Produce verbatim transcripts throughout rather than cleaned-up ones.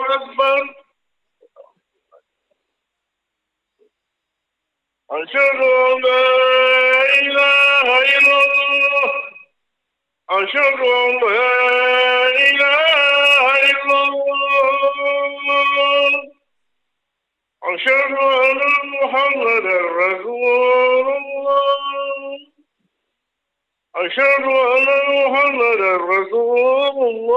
أكبر أشهد أن لا إله إلا الله أشهد أن لا إله إلا الله أشهد أن محمدا رسول الله أشهد أن محمدا رسول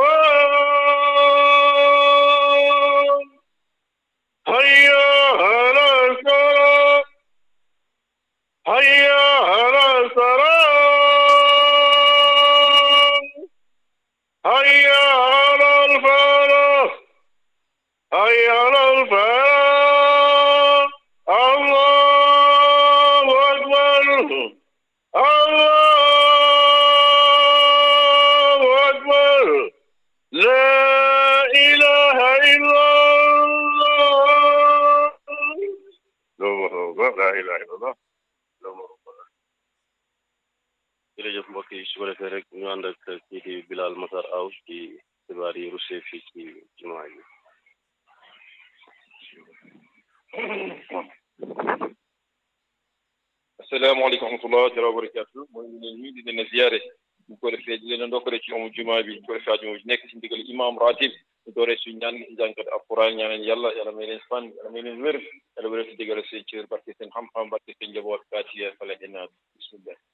الله هيا على الصلاة هيا على الصلاة هيا على الفلاح هيا على الفلاح الله أكبر الله أكبر لا إله إلا الله لا إله إلا الله jërëjëf mbokk yi su ko defee rek ñu ànd ak kii di Bilal Matar Aw ci xibaar yi ruusee fii ci jumaa yi. asalaamaaleykum wa rahmatulah wa barakaatu mooy ñu leen nuyu di leen ziyaare ñu ko defee di leen ndokkale ci amu jumaa bi ñu ko defee ajuma ji nekk ci ndigal imam ratib ñu dooree suñu ñaan ngi ci jànkat alquran ñaaneen yàlla yàlla may leen fan yàlla may leen wér yàlla wér si digal seen cër barke seen xam-xam barke seen njaboot kaatiya fale janaat bismillah